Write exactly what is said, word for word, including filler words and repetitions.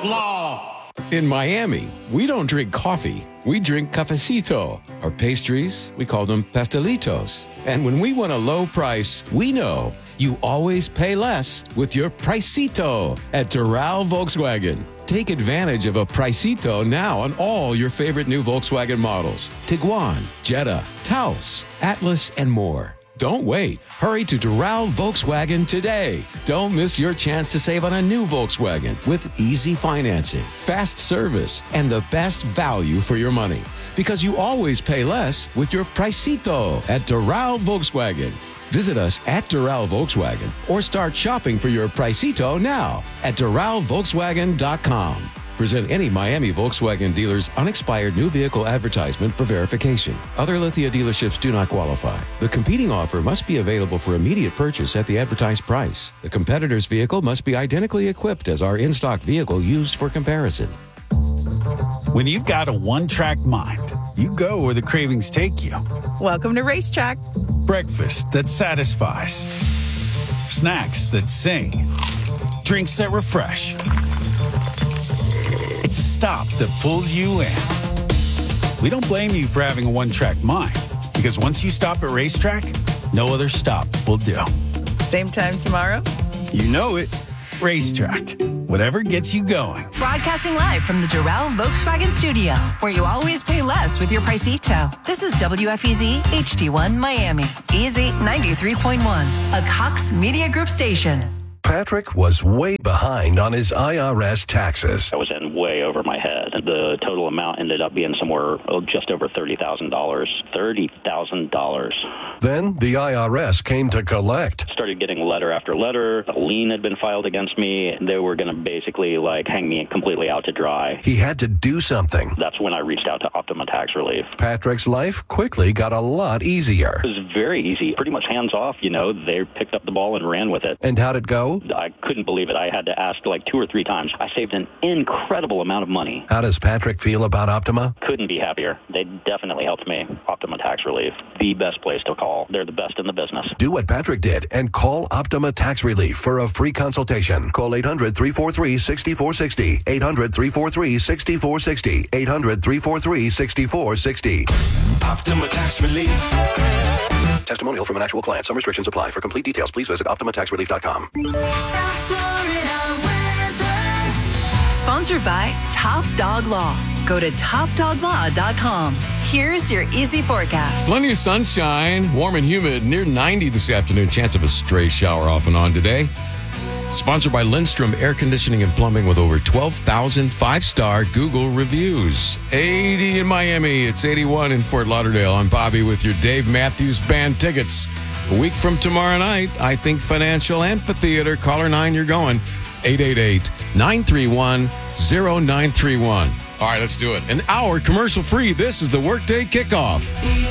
Folklore. In Miami, we don't drink coffee. We drink cafecito. Our pastries, we call them pastelitos. And when we want a low price, we know you always pay less with your Pricito at Doral Volkswagen. Take advantage of a Pricito now on all your favorite new Volkswagen models. Tiguan, Jetta, Taos, Atlas, and more. Don't wait. Hurry to Doral Volkswagen today. Don't miss your chance to save on a new Volkswagen with easy financing, fast service, and the best value for your money. Because you always pay less with your Pricito at Doral Volkswagen. Visit us at Doral Volkswagen or start shopping for your Pricito now at Doral Volkswagen dot com. Present any Miami Volkswagen dealer's unexpired new vehicle advertisement for verification. Other Lithia dealerships do not qualify. The competing offer must be available for immediate purchase at the advertised price. The competitor's vehicle must be identically equipped as our in-stock vehicle used for comparison. When you've got a one-track mind, you go where the cravings take you. Welcome to Racetrack. Breakfast that satisfies. Snacks that sing. Drinks that refresh. It's a stop that pulls you in. We don't blame you for having a one-track mind, because once you stop at Racetrack, no other stop will do. Same time tomorrow? You know it. Racetrack. Whatever gets you going. Broadcasting live from the Doral Volkswagen Studio, where you always pay less with your Pricito. This is W F E Z H D one Miami. Easy ninety-three point one, a Cox Media Group station. Patrick was way behind on his I R S taxes. I was in way over my head. The total amount ended up being somewhere oh, just over thirty thousand dollars. thirty thousand dollars. Then the I R S came to collect. Started getting letter after letter. A lien had been filed against me. They were going to basically like hang me completely out to dry. He had to do something. That's when I reached out to Optima Tax Relief. Patrick's life quickly got a lot easier. It was very easy. Pretty much hands off, you know. They picked up the ball and ran with it. And how'd it go? I couldn't believe it. I had to ask like two or three times. I saved an incredible amount of money. How does Patrick feel about Optima? Couldn't be happier. They definitely helped me. Optima Tax Relief, the best place to call. They're the best in the business. Do what Patrick did and call Optima Tax Relief for a free consultation. Call eight hundred, three four three, six four six zero. eight hundred, three four three, six four six zero. eight hundred, three four three, six four six zero. Optima Tax Relief. Testimonial from an actual client. Some restrictions apply. For complete details, please visit Optima Tax Relief dot com. South Florida weather. Sponsored by Top Dog Law. Go to top dog law dot com. Here's your easy forecast. Plenty of sunshine, warm and humid, near ninety this afternoon. Chance of a stray shower off and on today. Sponsored by Lindstrom Air Conditioning and Plumbing with over twelve thousand five-star Google reviews. eighty in Miami. It's eighty-one in Fort Lauderdale. I'm Bobby with your Dave Matthews Band tickets. A week from tomorrow night, I Think Financial Amphitheater. Caller nine, you're going. eight eight eight, nine three one, zero nine three one. All right, let's do it. An hour commercial free. This is the Workday Kickoff.